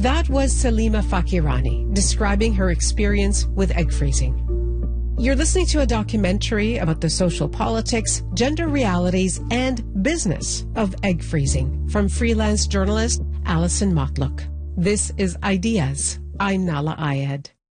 That was Salima Fakirani describing her experience with egg freezing. You're listening to a documentary about the social politics, gender realities, and business of egg freezing from freelance journalist Alison Motlook. This is Ideas. I'm Nala Ayed.